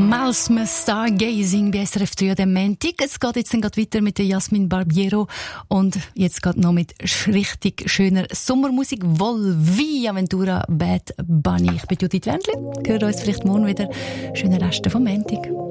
Malsme Stargazing bei SRF 3 am Montag. Es geht jetzt dann weiter mit der Jasmin Barbiero und jetzt geht noch mit richtig schöner Sommermusik. Volvi Aventura Bad Bunny. Ich bin Judith Wendli. Hören uns vielleicht morgen wieder. Schöne Reste vom Montag.